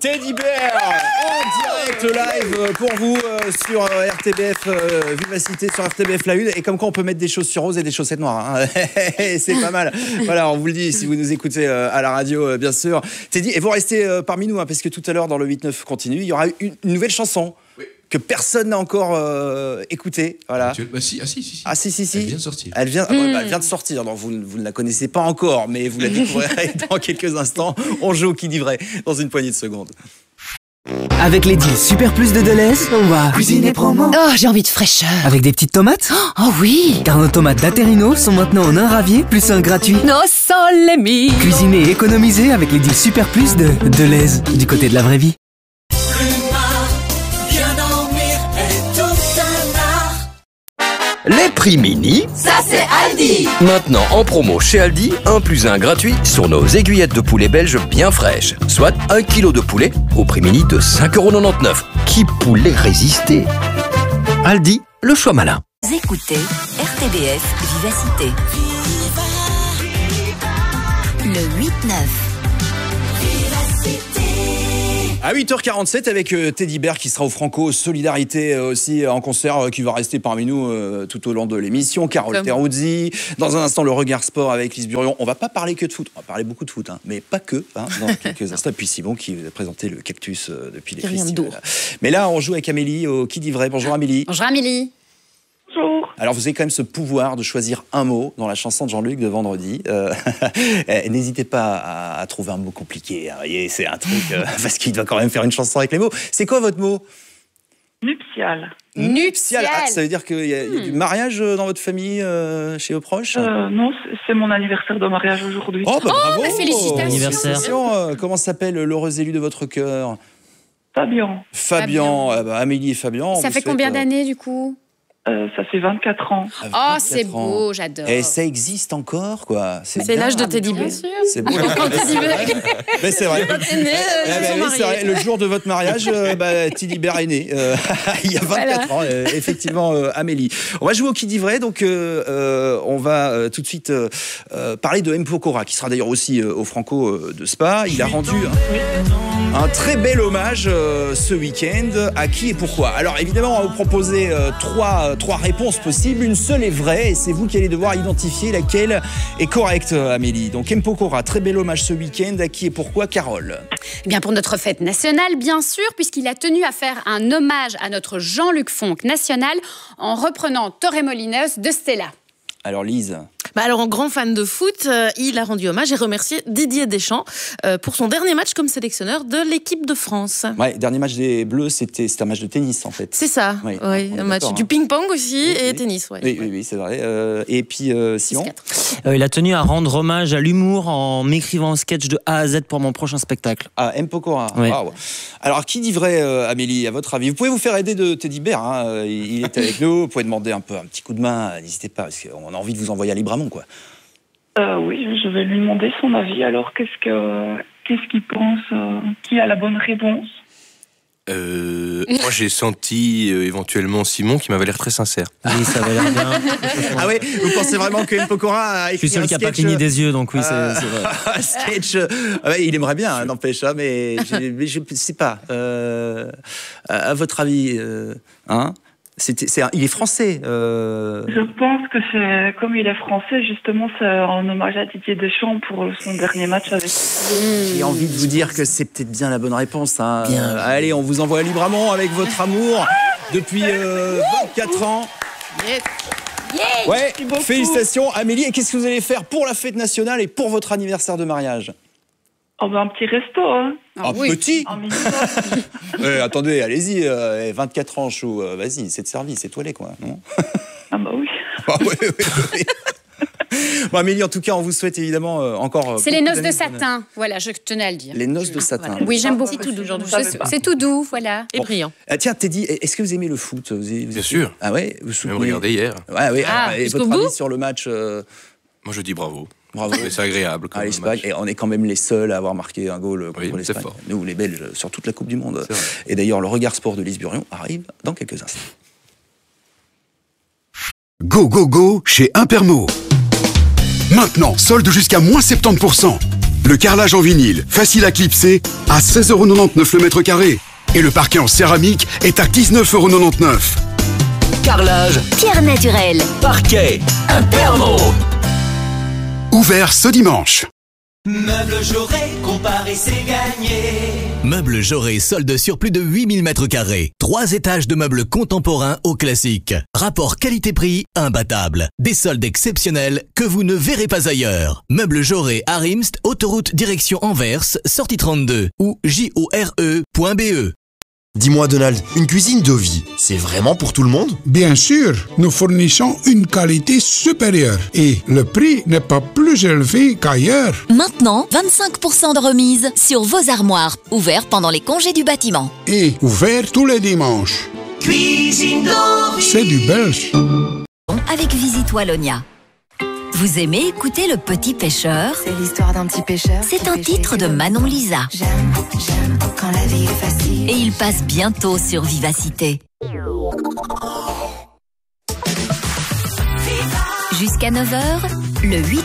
Teddy Bear en direct live pour vous sur RTBF Vivacité, sur RTBF La Une. Et comme quoi on peut mettre des chaussures roses et des chaussettes noires, hein. C'est pas mal. Voilà, on vous le dit si vous nous écoutez à la radio, bien sûr. Teddy, et vous restez parmi nous, hein, parce que tout à l'heure dans le 8-9 continue, il y aura une nouvelle chanson. Oui. Que personne n'a encore écouté. Voilà. Bah si. Si. Elle vient de sortir. Elle vient de sortir. Donc vous ne la connaissez pas encore, mais vous la découvrirez dans quelques instants. On joue au Qui dit vrai dans une poignée de secondes. Avec les deals Super Plus de Deleuze, on va cuisiner promo. Oh, j'ai envie de fraîcheur. Avec des petites tomates. Oh oui. Car nos tomates d'Aterino sont maintenant en un ravier plus un gratuit. No sole mio. Cuisiner et économiser avec les deals Super Plus de Deleuze, du côté de la vraie vie. Les prix mini, ça c'est Aldi. Maintenant en promo chez Aldi, 1 + 1 gratuit sur nos aiguillettes de poulet belges bien fraîches. Soit 1 kg de poulet au prix mini de 5,99 €. Qui pourrait résister? Aldi, le choix malin. Vous écoutez RTBF Vivacité. Le 8-9. À 8h47 avec Teddy Bear qui sera au Franco Solidarité aussi en concert qui va rester parmi nous tout au long de l'émission. Carole Teruzzi. Dans un instant, le regard sport avec Lise Burion. On va pas parler que de foot, on va parler beaucoup de foot, hein, mais pas que, hein, dans quelques instants. Et puis Simon qui va présenter le cactus depuis les festivals. Mais là, on joue avec Amélie au Qui dit vrai. Bonjour Amélie. Bonjour Amélie. Bonjour. Alors vous avez quand même ce pouvoir de choisir un mot dans la chanson de Jean-Luc de vendredi. N'hésitez pas à trouver un mot compliqué. Hein, voyez, c'est un truc parce qu'il doit quand même faire une chanson avec les mots. C'est quoi votre mot? Nuptial. Nuptial. Ah, ça veut dire qu'il y a du mariage dans votre famille, chez vos proches? Non, c'est mon anniversaire de mariage aujourd'hui. Oh, bah, bravo. Félicitations. Comment s'appelle l'heureux élu de votre cœur? Fabien. Amélie et Fabien. Ça fait combien d'années du coup? Ça fait 24 ans. Oh, c'est beau, j'adore. Et ça existe encore, quoi. C'est l'âge de Teddy Bear. C'est beau. Mais c'est vrai. C'est vrai. Le jour de votre mariage, Teddy Bear est né. Il y a 24 ans, effectivement, Amélie. On va jouer au Qui dit vrai. Donc, on va tout de suite parler de M. Pokora, qui sera d'ailleurs aussi au Franco de Spa. Il a rendu un très bel hommage ce week-end. À qui et pourquoi? Alors, évidemment, on va vous proposer trois réponses possibles. Une seule est vraie et c'est vous qui allez devoir identifier laquelle est correcte, Amélie. Donc M. Pokora, très bel hommage ce week-end. À qui et pourquoi, Carole? Eh bien pour notre fête nationale, bien sûr, puisqu'il a tenu à faire un hommage à notre Jean-Luc Fonck national en reprenant Torremolinos de Stella. Alors Lise? Alors, en grand fan de foot, il a rendu hommage et remercié Didier Deschamps pour son dernier match comme sélectionneur de l'équipe de France. Ouais, dernier match des Bleus, c'était un match de tennis en fait. C'est ça, oui, un match du ping-pong aussi et tennis. Ouais. Oui, c'est vrai. Et puis Simon? Il a tenu à rendre hommage à l'humour en m'écrivant un sketch de A à Z pour mon prochain spectacle. Ah, M. Pokora. Oui. Wow. Alors, qui dit vrai, Amélie, à votre avis? Vous pouvez vous faire aider de Teddy Bear, hein. Il est avec nous, vous pouvez demander un petit coup de main, n'hésitez pas, parce qu'on a envie de vous envoyer à Libramont, quoi. Oui, je vais lui demander son avis. Alors, qu'est-ce qu'il pense? Qui a la bonne réponse? Moi, j'ai senti éventuellement Simon qui m'avait l'air très sincère. Oui, ça avait l'air bien. Ah ouais, vous pensez vraiment que M. Pokora a écrit un sketch? Je suis seul qui n'a pas cligné des yeux, donc oui, c'est vrai. Un sketch, il aimerait bien, hein, n'empêche, hein, mais je ne sais pas. À votre avis, hein? Il est français. Je pense que c'est comme il est français, justement, c'est en hommage à Didier Deschamps pour son dernier match avec. J'ai envie de vous dire que c'est peut-être bien la bonne réponse. Hein. Allez, on vous envoie à Libramont avec votre amour depuis 24 ans. Ouais, félicitations Amélie. Et qu'est-ce que vous allez faire pour la fête nationale et pour votre anniversaire de mariage? Oh ben un petit resto, hein. Petit. Attendez, allez-y, 24 ans, chou, vas-y, c'est de service, c'est toilé, quoi, non? Ah bah oui. Oui. Bon, Amélie, en tout cas, on vous souhaite évidemment encore... C'est les noces de satin, voilà, je tenais à le dire. Les noces de satin. Voilà. Oui, j'aime beaucoup. C'est tout doux, c'est tout doux, voilà. Et brillant. Tiens, Teddy, est-ce que vous aimez le foot? Bien sûr. Ah ouais, vous soutenez... Même regardé hier. Et votre avis sur le match? Moi, je dis bravo. Bravo. C'est agréable. Comme l'Espagne, et on est quand même les seuls à avoir marqué un goal contre l'Espagne. Fort. Nous, les Belges, sur toute la Coupe du Monde. Et d'ailleurs, le regard sport de Lise Burion arrive dans quelques instants. Go, go, go chez Impermo. Maintenant, solde jusqu'à moins 70%. Le carrelage en vinyle, facile à clipser, à 16,99 € le mètre carré. Et le parquet en céramique est à 19,99 €. Carrelage, Pierre naturelle. parquet, Impermo. Ouvert ce dimanche. Meubles Jaurès, comparer c'est gagné. Meubles Jaurès, solde sur plus de 8000 mètres carrés. 3 étages de meubles contemporains au classique. Rapport qualité-prix imbattable. Des soldes exceptionnels que vous ne verrez pas ailleurs. Meubles Jaurès à Rimst, autoroute direction Anvers, sortie 32 ou jore.be. Dis-moi Donald, une cuisine Dovi, c'est vraiment pour tout le monde? Bien sûr, nous fournissons une qualité supérieure et le prix n'est pas plus élevé qu'ailleurs. Maintenant, 25% de remise sur vos armoires, ouvert pendant les congés du bâtiment. Et ouvert tous les dimanches. Cuisine Dovi. C'est du belge. Avec Visite Wallonia. Vous aimez écouter Le Petit Pêcheur? C'est l'histoire d'un petit pêcheur. C'est un titre de Manon Lisa. J'aime quand la vie est facile. Et il passe bientôt sur Vivacité. Jusqu'à 9h, le 8-9.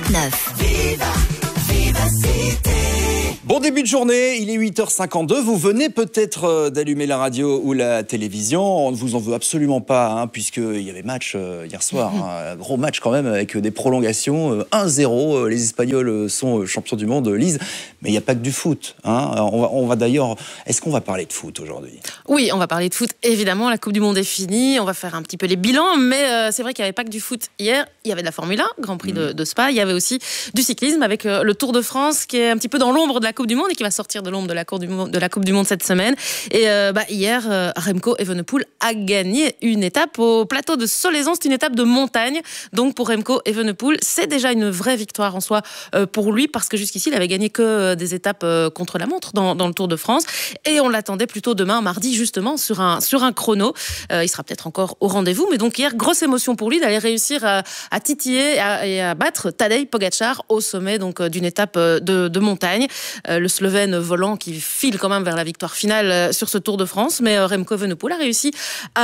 Vivacité. Bon début de journée, il est 8h52. Vous venez peut-être d'allumer la radio ou la télévision. On ne vous en veut absolument pas, puisqu'il y avait match hier soir. Un gros match quand même avec des prolongations. 1-0. Les Espagnols sont champions du monde, Lise. Mais il n'y a pas que du foot. On va d'ailleurs... Est-ce qu'on va parler de foot aujourd'hui? Oui, on va parler de foot, évidemment. La Coupe du Monde est finie. On va faire un petit peu les bilans. Mais c'est vrai qu'il n'y avait pas que du foot hier. Il y avait de la Formule 1, Grand Prix de Spa. Il y avait aussi du cyclisme avec le Tour de France qui est un petit peu dans l'ombre de la Coupe du Monde et qui va sortir de l'ombre de la Coupe du Monde cette semaine. Et hier, Remco Evenepoel a gagné une étape au plateau de Solaizon. C'est une étape de montagne. Donc pour Remco Evenepoel, c'est déjà une vraie victoire en soi pour lui, parce que jusqu'ici, il avait gagné que des étapes contre la montre dans le Tour de France. Et on l'attendait plutôt demain, mardi, justement, sur un chrono. Il sera peut-être encore au rendez-vous. Mais donc hier, grosse émotion pour lui d'aller réussir à titiller et à battre Tadej Pogačar au sommet donc d'une étape de montagne. Le Slovène volant qui file quand même vers la victoire finale sur ce Tour de France, mais Remco Evenepoel a réussi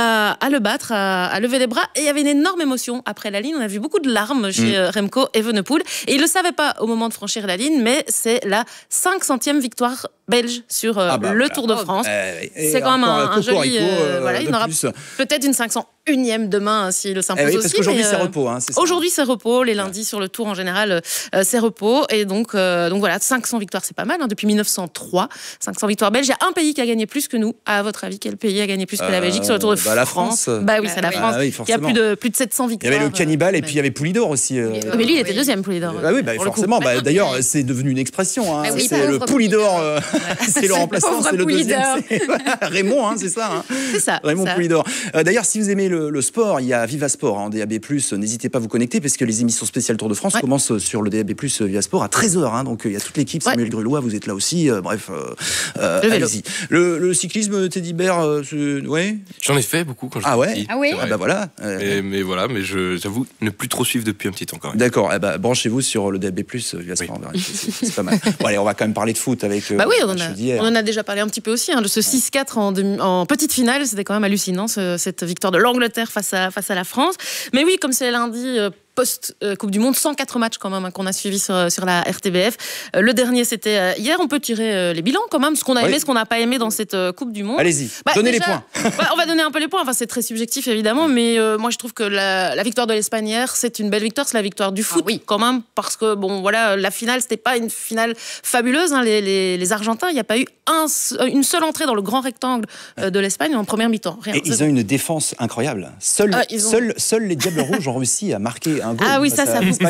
à le battre, à lever les bras, et il y avait une énorme émotion après la ligne. On a vu beaucoup de larmes chez Remco Evenepoel, et il ne le savait pas au moment de franchir la ligne, mais c'est la 500e victoire belge sur le Tour de France. C'est quand même un joli... voilà, il aura peut-être une 501e demain s'il le s'impose aussi. Parce qu'aujourd'hui c'est repos. Aujourd'hui c'est repos, les lundis sur le Tour en général c'est repos, et donc voilà, 500 victoires c'est pas mal, depuis 1903, 500 victoires belges. Il y a un pays qui a gagné plus que nous. À votre avis, quel pays a gagné plus que la Belgique sur le Tour de France? La France. Bah oui, c'est la France. Oui, il y a plus de 700 victoires. Il y avait le Cannibal et puis il y avait Poulidor aussi. Mais lui, il était deuxième, Poulidor. Oui, forcément. D'ailleurs, c'est devenu une expression. C'est le Poulidor. C'est le remplaçant, c'est le deuxième. Raymond, c'est ça. C'est ça. Raymond Poulidor. D'ailleurs, si vous aimez le sport, il y a Viva Sport en DAB+. N'hésitez pas à vous connecter, parce que les émissions spéciales Tour de France commencent sur le DAB+, Viva Sport à 13h. Donc il y a toute l'équipe. Samuel Grulois, vous êtes là aussi. Bref, allez-y. Le cyclisme, Teddy Bear, ouais. J'en ai fait beaucoup quand j'étais petit. Ah oui. Voilà. Mais voilà, mais j'avoue ne plus trop suivre depuis un petit temps quand même. D'accord. Branchez-vous sur le DAB+, Via Sport. C'est pas mal. Bon, allez, on va quand même parler de foot avec. Oui, on en a déjà parlé un petit peu aussi, de ce 6-4 en petite finale. C'était quand même hallucinant, cette victoire de l'Angleterre face à la France. Mais oui, comme c'est lundi, post-Coupe du Monde, 104 matchs quand même qu'on a suivis sur la RTBF. Le dernier, c'était hier. On peut tirer les bilans quand même, ce qu'on a aimé, ce qu'on n'a pas aimé dans cette Coupe du Monde. Allez-y, donnez les points. On va donner un peu les points. Enfin, c'est très subjectif évidemment, mais moi je trouve que la victoire de l'Espagne hier, c'est une belle victoire. C'est la victoire du foot quand même, parce que bon voilà, la finale, c'était pas une finale fabuleuse. Les Argentins, il n'y a pas eu une seule entrée dans le grand rectangle de l'Espagne en première mi-temps. Et ils ont une défense incroyable. Seuls les Diables Rouges ont réussi à marquer un goal. Ah oui, ça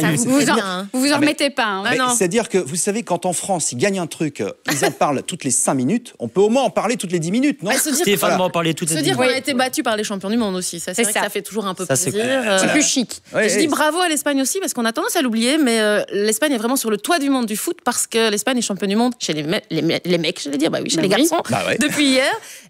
vous vous en remettez pas. C'est-à-dire que vous savez, quand en France ils gagnent un truc, ils en parlent toutes les 5 minutes. On peut au moins en parler toutes les 10 minutes, non? Stéphane va en parler toutes les 10 minutes. Se dire qu'on a été battu par les champions du monde aussi, c'est vrai que ça fait toujours un peu plaisir. C'est plus chic. Je dis bravo à l'Espagne aussi, parce qu'on a tendance à l'oublier, mais l'Espagne est vraiment sur le toit du monde du foot, parce que l'Espagne est championne du monde chez les mecs, j'allais dire, chez les garçons, depuis hier.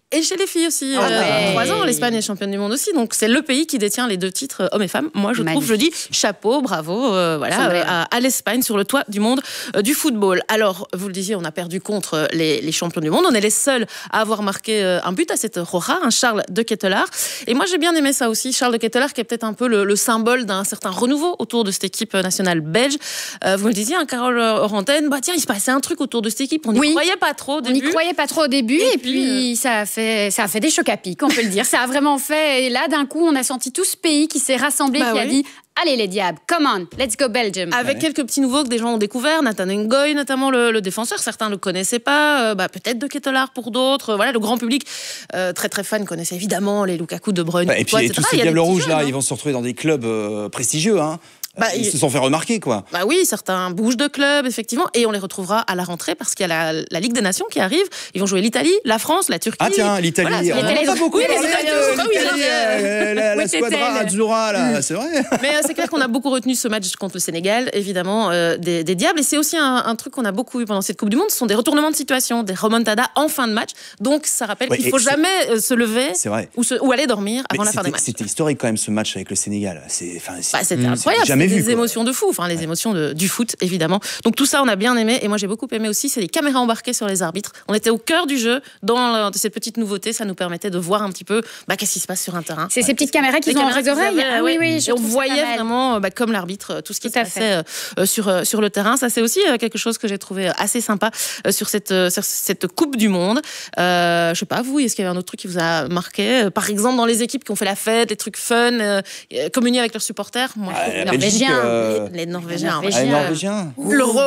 Et chez les filles aussi, 3 ans, l'Espagne est championne du monde aussi. Donc c'est le pays qui détient les 2 titres hommes et femmes. Moi, je dis chapeau, bravo, à l'Espagne sur le toit du monde du football. Alors, vous le disiez, on a perdu contre les champions du monde. On est les seuls à avoir marqué un but à cette Roja, un Charles de Ketelaere. Et moi, j'ai bien aimé ça aussi. Charles de Ketelaere qui est peut-être un peu le symbole d'un certain renouveau autour de cette équipe nationale belge. Vous me le disiez, Carole Orantène, tiens, il se passait un truc autour de cette équipe. On n'y croyait pas trop au début. On n'y croyait pas trop au début. Et puis, ça a fait des chocs à pic, on peut le dire. Ça a vraiment fait. Et là, d'un coup, on a senti tout ce pays qui s'est rassemblé, qui a dit allez les diables, come on, let's go Belgium. Avec quelques petits nouveaux que des gens ont découvert, Nathan Ngoy notamment le défenseur, certains ne le connaissaient pas, peut-être de Ketelaere pour d'autres. Voilà, le grand public très très fan connaissait évidemment les Lukaku, De Bruyne. Et puis tous ces Diables Rouges là, ils vont se retrouver dans des clubs prestigieux. Ils se sont fait remarquer, quoi. Oui, certains bougent de club, effectivement, et on les retrouvera à la rentrée parce qu'il y a la Ligue des Nations qui arrive. Ils vont jouer l'Italie, la France, la Turquie. Ah tiens, l'Italie. Voilà, on n'a pas beaucoup parlé. La squadra Azzurra, là, c'est vrai. Mais c'est clair qu'on a beaucoup retenu ce match contre le Sénégal, évidemment, des Diables. Et c'est aussi un truc qu'on a beaucoup eu pendant cette Coupe du Monde. Ce sont des retournements de situation, des remontadas en fin de match. Donc ça rappelle qu'il ne faut jamais se lever ou aller dormir avant la fin des matchs. C'était historique quand même ce match avec le Sénégal. C'était incroyable. Des émotions de fou, les émotions du foot, évidemment. Donc tout ça, on a bien aimé. Et moi, j'ai beaucoup aimé aussi, c'est les caméras embarquées sur les arbitres. On était au cœur du jeu, dans cette petite nouveauté. Ça nous permettait de voir un petit peu qu'est-ce qui se passe sur un terrain. C'est ces petites caméras qui ont dans les oreilles. Oui, et on voyait vraiment, comme l'arbitre, tout ce qui se passait sur le terrain. Ça, c'est aussi quelque chose que j'ai trouvé assez sympa sur cette Coupe du Monde. Je sais pas, vous, est-ce qu'il y avait un autre truc qui vous a marqué? Par exemple, dans les équipes qui ont fait la fête, des trucs fun, communier avec leurs supporters. Moi, Norvégiens. Les Norvégiens. Les Norvégiens. L'Euro